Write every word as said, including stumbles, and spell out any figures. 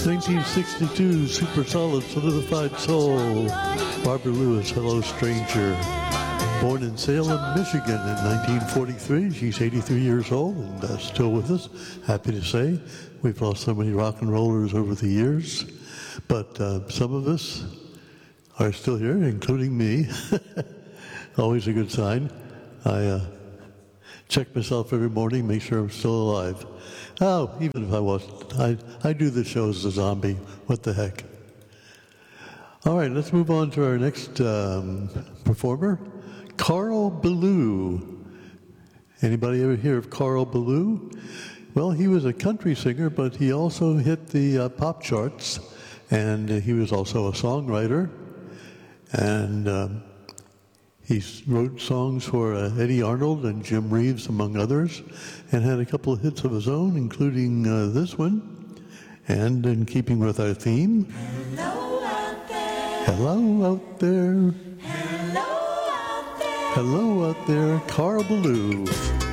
nineteen sixty-two, Super Solid Solidified Soul. Barbara Lewis, Hello Stranger. Born in Salem, Michigan in nineteen forty-three. She's eighty-three years old and uh, still with us. Happy to say. We've lost so many rock and rollers over the years. But uh, some of us are still here, including me. Always a good sign. I uh, check myself every morning, make sure I'm still alive. Oh, even if I wasn't. I, I do the show as a zombie. What the heck? All right, let's move on to our next um, performer, Carl Ballou. Anybody ever hear of Carl Ballou? Well, he was a country singer, but he also hit the uh, pop charts, and uh, he was also a songwriter. And um, he wrote songs for uh, Eddie Arnold and Jim Reeves, among others, and had a couple of hits of his own, including uh, this one. And in keeping with our theme, Hello out there. Hello out there. Hello out there. Hello out there, Carl Ballou.